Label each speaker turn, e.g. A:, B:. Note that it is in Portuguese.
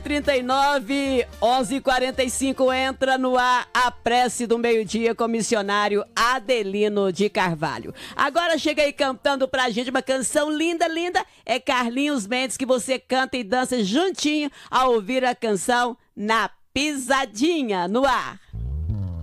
A: 11h39, 11h45, entra no ar a prece do meio-dia com o missionário Adelino de Carvalho. Agora chega aí cantando pra gente uma canção linda, linda. É Carlinhos Mendes, que você canta e dança juntinho ao ouvir a canção Na Pisadinha, no ar.